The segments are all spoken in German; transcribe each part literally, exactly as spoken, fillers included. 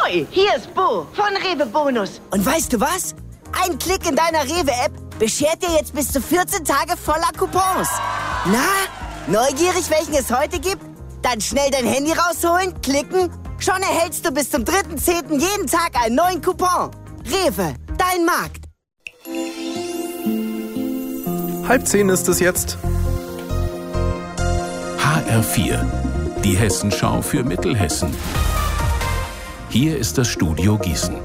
Hoi, hier ist Bo von Rewe Bonus. Und weißt du was? Ein Klick in deiner Rewe-App beschert dir jetzt bis zu vierzehn Tage voller Coupons. Na, neugierig, welchen es heute gibt? Dann schnell dein Handy rausholen, klicken. Schon erhältst du bis zum dritten zehnten jeden Tag einen neuen Coupon. Rewe, dein Markt. Halb zehn ist es jetzt. H R vier, die Hessenschau für Mittelhessen. Hier ist das Studio Gießen.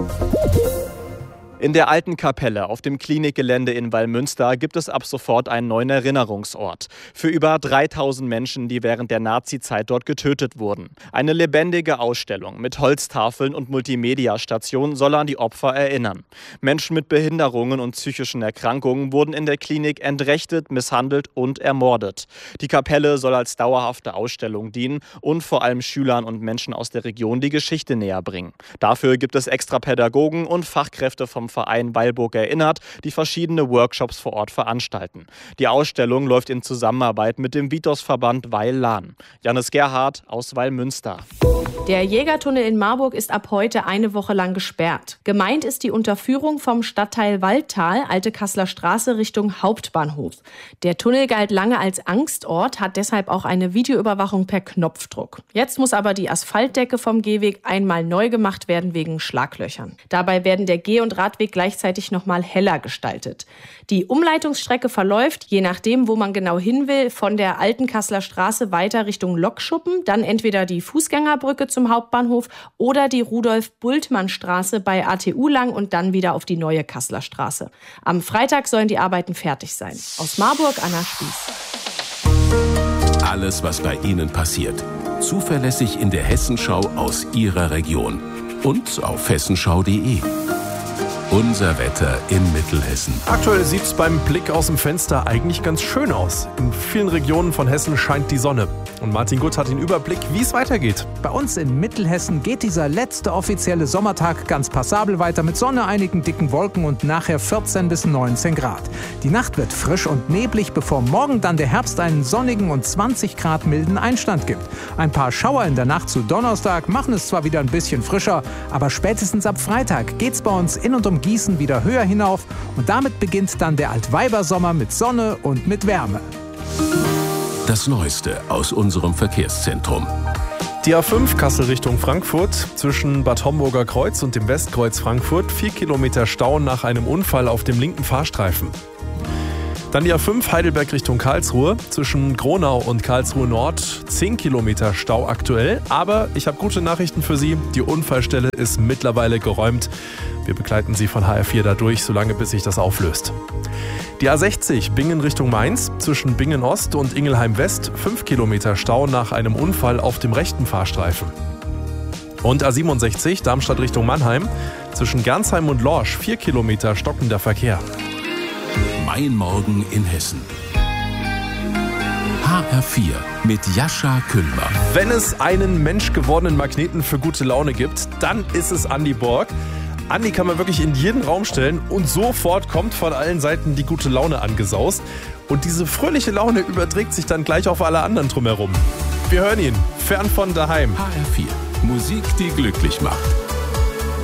In der alten Kapelle auf dem Klinikgelände in Wallmünster gibt es ab sofort einen neuen Erinnerungsort. Für über dreitausend Menschen, die während der Nazizeit dort getötet wurden. Eine lebendige Ausstellung mit Holztafeln und Multimedia-Stationen soll an die Opfer erinnern. Menschen mit Behinderungen und psychischen Erkrankungen wurden in der Klinik entrechtet, misshandelt und ermordet. Die Kapelle soll als dauerhafte Ausstellung dienen und vor allem Schülern und Menschen aus der Region die Geschichte näher bringen. Dafür gibt es extra Pädagogen und Fachkräfte vom Verein Weilburg erinnert, die verschiedene Workshops vor Ort veranstalten. Die Ausstellung läuft in Zusammenarbeit mit dem Vitos-Verband Weil-Lahn. Jannis Gerhardt aus Wallmünster. Der Jägertunnel in Marburg ist ab heute eine Woche lang gesperrt. Gemeint ist die Unterführung vom Stadtteil Waldtal, Alte Kasseler Straße Richtung Hauptbahnhof. Der Tunnel galt lange als Angstort, hat deshalb auch eine Videoüberwachung per Knopfdruck. Jetzt muss aber die Asphaltdecke vom Gehweg einmal neu gemacht werden wegen Schlaglöchern. Dabei werden der Geh- und Radweg gleichzeitig noch mal heller gestaltet. Die Umleitungsstrecke verläuft, je nachdem, wo man genau hin will, von der Alten Kasseler Straße weiter Richtung Lokschuppen, dann entweder die Fußgängerbrücke zum Hauptbahnhof oder die Rudolf-Bultmann-Straße bei A T U lang und dann wieder auf die neue Kasseler Straße. Am Freitag sollen die Arbeiten fertig sein. Aus Marburg, Anna Spieß. Alles, was bei Ihnen passiert. Zuverlässig in der Hessenschau aus Ihrer Region. Und auf hessenschau punkt de. Unser Wetter in Mittelhessen. Aktuell sieht es beim Blick aus dem Fenster eigentlich ganz schön aus. In vielen Regionen von Hessen scheint die Sonne. Und Martin Gutt hat den Überblick, wie es weitergeht. Bei uns in Mittelhessen geht dieser letzte offizielle Sommertag ganz passabel weiter mit Sonne, einigen dicken Wolken und nachher vierzehn bis neunzehn Grad. Die Nacht wird frisch und neblig, bevor morgen dann der Herbst einen sonnigen und zwanzig Grad milden Einstand gibt. Ein paar Schauer in der Nacht zu Donnerstag machen es zwar wieder ein bisschen frischer, aber spätestens ab Freitag geht's bei uns in und um Gießen wieder höher hinauf und damit beginnt dann der Altweibersommer mit Sonne und mit Wärme. Das Neueste aus unserem Verkehrszentrum. Die A fünf Kassel Richtung Frankfurt zwischen Bad Homburger Kreuz und dem Westkreuz Frankfurt. Vier Kilometer Stau nach einem Unfall auf dem linken Fahrstreifen. Dann die A fünf Heidelberg Richtung Karlsruhe zwischen Gronau und Karlsruhe Nord. Zehn Kilometer Stau aktuell. Aber ich habe gute Nachrichten für Sie. Die Unfallstelle ist mittlerweile geräumt. Wir begleiten Sie von H R vier da durch, solange bis sich das auflöst. Die A sechzig Bingen Richtung Mainz zwischen Bingen Ost und Ingelheim West. Fünf Kilometer Stau nach einem Unfall auf dem rechten Fahrstreifen. Und A siebenundsechzig Darmstadt Richtung Mannheim zwischen Gernsheim und Lorsch. Vier Kilometer stockender Verkehr. Mein Morgen in Hessen. H R vier mit Jascha Kühlmer. Wenn es einen menschgewordenen Magneten für gute Laune gibt, dann ist es Andi Borg. Andi kann man wirklich in jeden Raum stellen und sofort kommt von allen Seiten die gute Laune angesaust. Und diese fröhliche Laune überträgt sich dann gleich auf alle anderen drumherum. Wir hören ihn, fern von daheim. H R vier, Musik, die glücklich macht.